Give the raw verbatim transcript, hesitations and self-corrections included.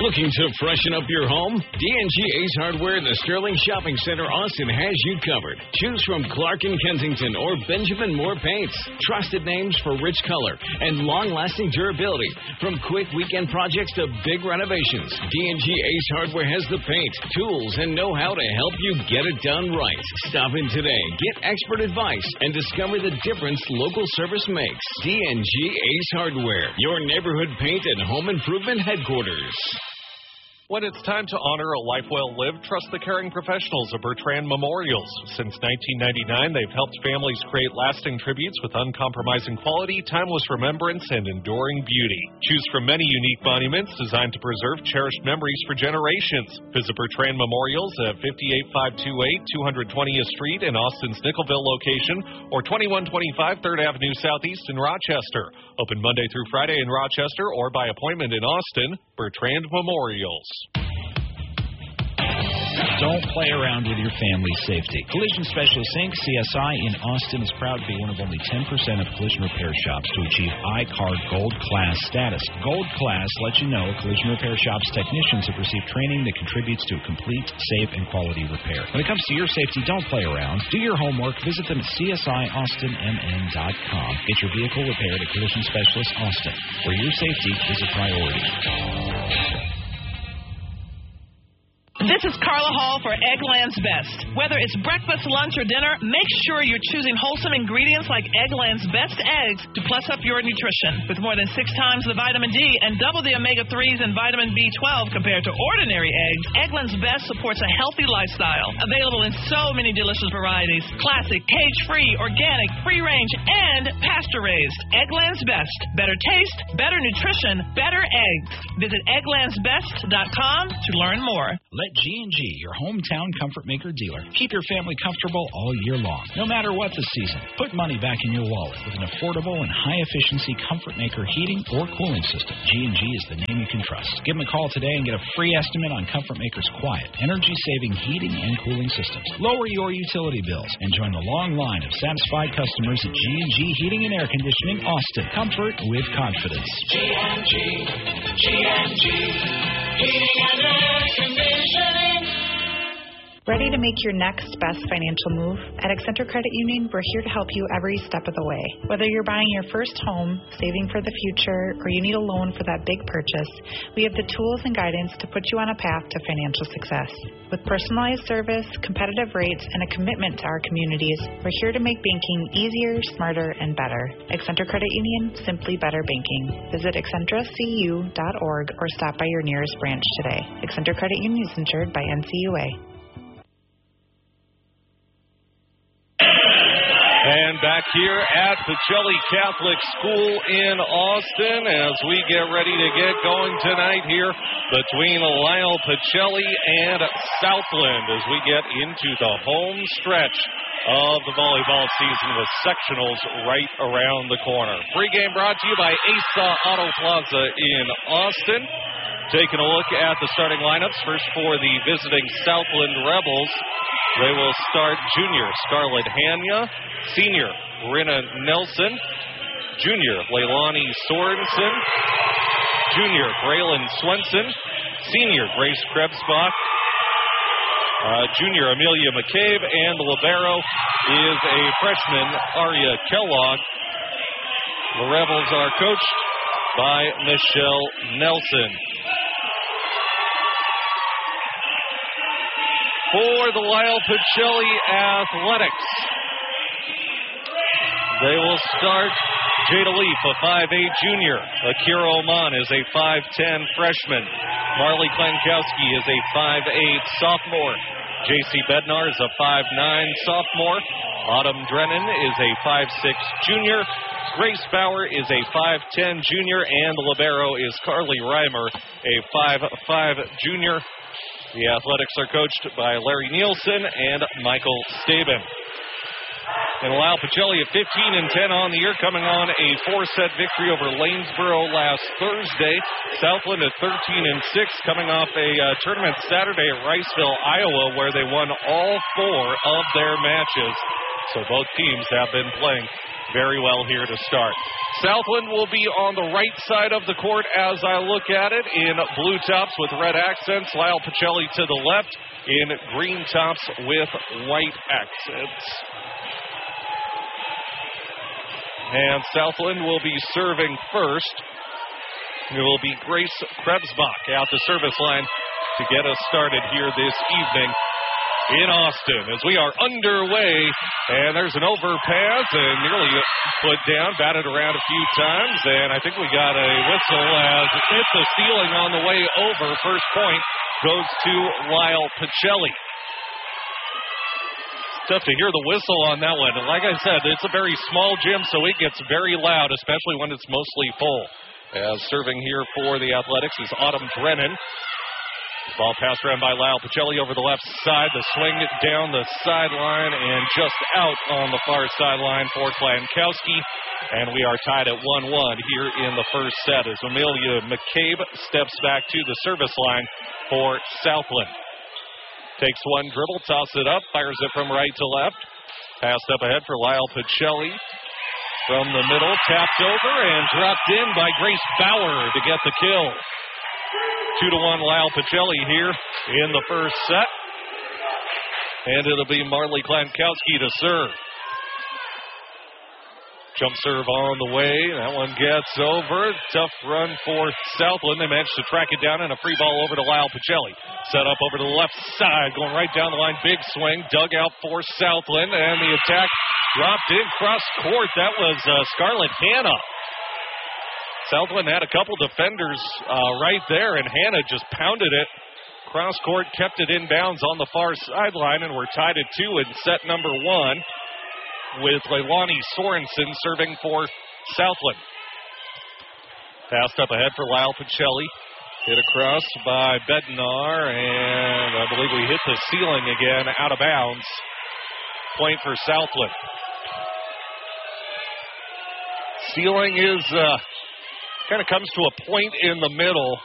Looking to freshen up your home? D and G Ace Hardware in the Sterling Shopping Center, Austin has you covered. Choose from Clark and Kensington or Benjamin Moore paints. Trusted names for rich color and long-lasting durability. From quick weekend projects to big renovations, D and G Ace Hardware has the paint, tools, and know-how to help you get it done right. Stop in today, get expert advice, and discover the difference local service makes. D and G Ace Hardware, your neighborhood paint and home improvement headquarters. When it's time to honor a life well lived, trust the caring professionals of Bertrand Memorials. Since nineteen ninety-nine, they've helped families create lasting tributes with uncompromising quality, timeless remembrance, and enduring beauty. Choose from many unique monuments designed to preserve cherished memories for generations. Visit Bertrand Memorials at fifty-eight five two eight two twentieth Street in Austin's Nickelville location or twenty-one twenty-five third Avenue Southeast in Rochester. Open Monday through Friday in Rochester or by appointment in Austin. Bertrand Memorials. Don't play around with your family's safety. Collision Specialist Incorporated, C S I in Austin, is proud to be one of only ten percent of collision repair shops to achieve I C A R Gold Class status. Gold Class lets you know collision repair shops' technicians have received training that contributes to a complete, safe, and quality repair. When it comes to your safety, don't play around. Do your homework. Visit them at C S I Austin M N dot com. Get your vehicle repaired at Collision Specialist Austin, where your safety is a priority. This is Carla Hall for Eggland's Best. Whether it's breakfast, lunch, or dinner, make sure you're choosing wholesome ingredients like Eggland's Best eggs to plus up your nutrition. With more than six times the vitamin D and double the omega threes and vitamin B twelve compared to ordinary eggs, Eggland's Best supports a healthy lifestyle. Available in so many delicious varieties. Classic, cage-free, organic, free-range, and pasture-raised. Eggland's Best. Better taste, better nutrition, better eggs. Visit egglands best dot com to learn more. Let G and G, your hometown comfort maker dealer, keep your family comfortable all year long, no matter what the season. Put money back in your wallet with an affordable and high-efficiency comfort maker heating or cooling system. G and G is the name you can trust. Give them a call today and get a free estimate on Comfort Maker's quiet, energy-saving heating and cooling systems. Lower your utility bills and join the long line of satisfied customers at G and G Heating and Air Conditioning, Austin. Comfort with confidence. G and G, G and G, Heating and Air Conditioning. Ready to make your next best financial move? At Accenture Credit Union, we're here to help you every step of the way. Whether you're buying your first home, saving for the future, or you need a loan for that big purchase, we have the tools and guidance to put you on a path to financial success. With personalized service, competitive rates, and a commitment to our communities, we're here to make banking easier, smarter, and better. Accenture Credit Union, simply better banking. Visit Accenture C U dot org or stop by your nearest branch today. Accenture Credit Union is insured by N C U A. And back here at Pacelli Catholic School in Austin as we get ready to get going tonight here between Lyle Pacelli and Southland as we get into the home stretch of the volleyball season with sectionals right around the corner. Pre-game brought to you by Asa Auto Plaza in Austin. Taking a look at the starting lineups. First for the visiting Southland Rebels. They will start junior Scarlett Hanya, senior Rinna Nelson, junior Leilani Sorensen, junior Braylon Swenson, senior Grace Krebsbach, uh, junior Amelia McCabe, and the libero is a freshman, Aria Kellogg. The Rebels are coached by Michelle Nelson. For the Lyle Pacelli Athletics, they will start Jada Leaf, a five eight junior. Akira Oman is a five ten freshman. Marley Klankowski is a five eight sophomore. J C Bednar is a five nine sophomore. Autumn Drennan is a five six junior. Grace Bauer is a five ten junior. And the libero is Carly Reimer, a five five junior. The Athletics are coached by Larry Nielsen and Michael Staben. And Lyle Pacelli at fifteen and ten on the year, coming on a four-set victory over Lanesboro last Thursday. Southland at thirteen and six, coming off a uh, tournament Saturday at Riceville, Iowa, where they won all four of their matches. So both teams have been playing very well here to start. Southland will be on the right side of the court as I look at it in blue tops with red accents. Lyle Pacelli to the left in green tops with white accents. And Southland will be serving first. It will be Grace Krebsbach at the service line to get us started here this evening in Austin as we are underway. And there's an overpass and nearly put down, batted around a few times, and I think we got a whistle as it hit the ceiling on the way over. First point goes to Lyle Pacelli. Tough to hear the whistle on that one. And like I said, it's a very small gym, so it gets very loud, especially when it's mostly full. As serving here for the Athletics is Autumn Drennan. Ball passed around by Lyle Pacelli over the left side. The swing down the sideline and just out on the far sideline for Klankowski. And we are tied at one one here in the first set as Amelia McCabe steps back to the service line for Southland. Takes one dribble, tosses it up, fires it from right to left. Passed up ahead for Lyle Pacelli. From the middle, tapped over and dropped in by Grace Bauer to get the kill. Two to one Lyle Pacelli here in the first set. And it'll be Marley Klankowski to serve. Jump serve on the way. That one gets over. Tough run for Southland. They managed to track it down and a free ball over to Lyle Pacelli. Set up over to the left side. Going right down the line. Big swing. Dug out for Southland. And the attack dropped in cross court. That was uh, Scarlett Hannah. Southland had a couple defenders uh, right there, and Hannah just pounded it. Cross court, kept it inbounds on the far sideline, and we're tied at two in set number one with Leilani Sorensen serving for Southland. Passed up ahead for Lyle Pacelli. Hit across by Bednar, and I believe we hit the ceiling again, out of bounds. Point for Southland. Ceiling is... Uh, kind of comes to a point in the middle.